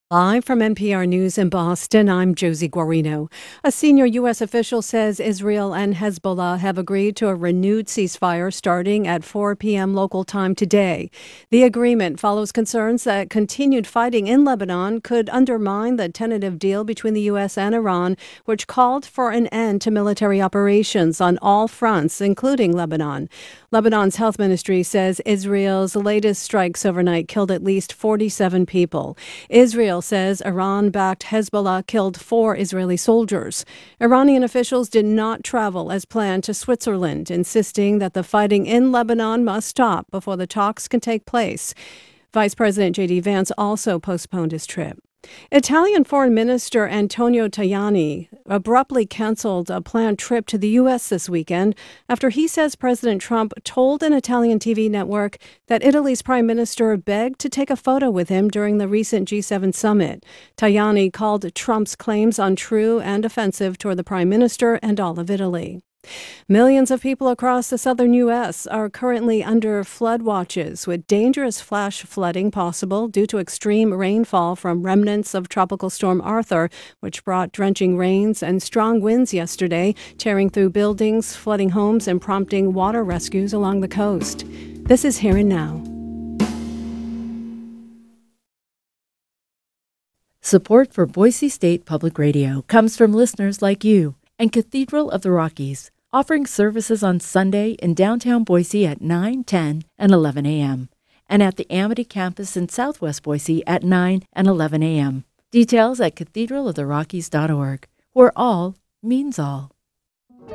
Live from NPR News in Boston, I'm Josie Guarino. A senior U.S. official says Israel and Hezbollah have agreed to a renewed ceasefire starting at 4 p.m. local time today. The agreement follows concerns that continued fighting in Lebanon could undermine the tentative deal between the U.S. and Iran, which called for an end to military operations on all fronts, including Lebanon. Lebanon's health ministry says Israel's latest strikes overnight killed at least 47 people. Israel says Iran-backed Hezbollah killed 4 Israeli soldiers. Iranian officials did not travel as planned to Switzerland, insisting that the fighting in Lebanon must stop before the talks can take place. Vice President J.D. Vance also postponed his trip. Italian Foreign Minister Antonio Tajani abruptly canceled a planned trip to the U.S. this weekend after he says President Trump told an Italian TV network that Italy's prime minister begged to take a photo with him during the recent G7 summit. Tajani called Trump's claims untrue and offensive toward the prime minister and all of Italy. Millions of people across the southern U.S. are currently under flood watches, with dangerous flash flooding possible due to extreme rainfall from remnants of Tropical Storm Arthur, which brought drenching rains and strong winds yesterday, tearing through buildings, flooding homes, and prompting water rescues along the coast. This is Here and Now. Support for Boise State Public Radio comes from listeners like you and Cathedral of the Rockies, offering services on Sunday in downtown Boise at 9, 10, and 11 a.m., and at the Amity campus in southwest Boise at 9 and 11 a.m. Details at cathedraloftherockies.org, where all means all.